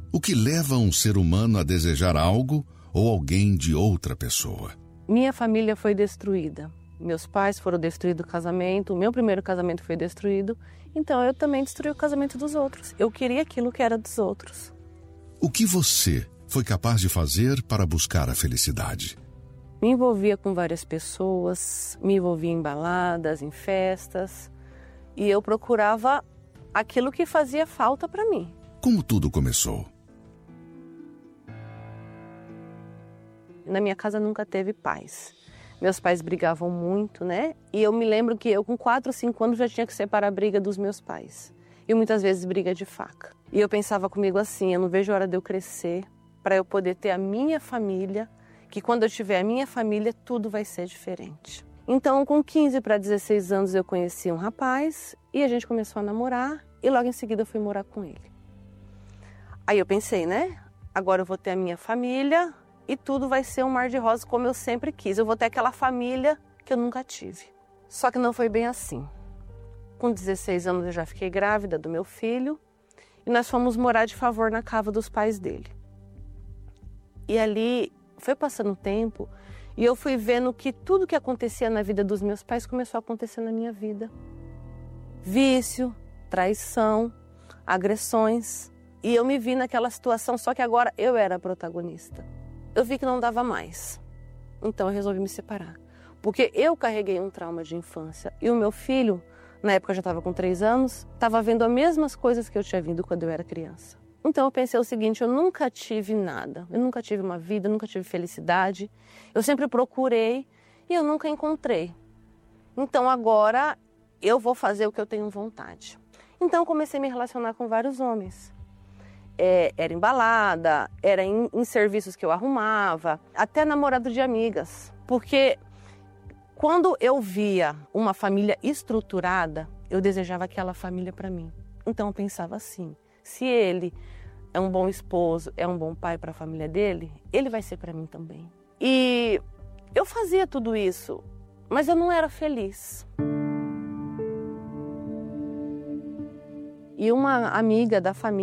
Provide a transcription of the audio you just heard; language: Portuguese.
O que leva um ser humano a desejar algo ou alguém de outra pessoa? Minha família foi destruída. Meus pais foram destruídos do casamento, o meu primeiro casamento foi destruído, então eu também destruí o casamento dos outros. Eu queria aquilo que era dos outros. O que você foi capaz de fazer para buscar a felicidade? Me envolvia com várias pessoas, me envolvia em baladas, em festas, e eu procurava aquilo que fazia falta para mim. Como tudo começou? Na minha casa nunca teve paz. Meus pais brigavam muito, né? E eu me lembro que eu com 4 ou 5 anos já tinha que separar a briga dos meus pais. E muitas vezes briga de faca. E eu pensava comigo assim, eu não vejo a hora de eu crescer para eu poder ter a minha família, que quando eu tiver a minha família, tudo vai ser diferente. Então, com 15 para 16 anos, eu conheci um rapaz e a gente começou a namorar e logo em seguida eu fui morar com ele. Aí eu pensei, né? Agora eu vou ter a minha família e tudo vai ser um mar de rosas como eu sempre quis. Eu vou ter aquela família que eu nunca tive. Só que não foi bem assim. Com 16 anos eu já fiquei grávida do meu filho e nós fomos morar de favor na casa dos pais dele. E ali foi passando o tempo e eu fui vendo que tudo que acontecia na vida dos meus pais começou a acontecer na minha vida. Vício, traição, agressões. E eu me vi naquela situação, só que agora eu era a protagonista. Eu vi que não dava mais. Então eu resolvi me separar. Porque eu carreguei um trauma de infância. E o meu filho, na época eu já estava com 3 anos, estava vendo as mesmas coisas que eu tinha vindo quando eu era criança. Então eu pensei o seguinte, eu nunca tive nada. Eu nunca tive uma vida, eu nunca tive felicidade. Eu sempre procurei e eu nunca encontrei. Então agora eu vou fazer o que eu tenho vontade. Então eu comecei a me relacionar com vários homens. Era em balada, era em serviços que eu arrumava, até namorado de amigas. Porque quando eu via uma família estruturada, eu desejava aquela família para mim. Então eu pensava assim, se ele é um bom esposo, é um bom pai para a família dele, ele vai ser para mim também. E eu fazia tudo isso, mas eu não era feliz. E uma amiga da família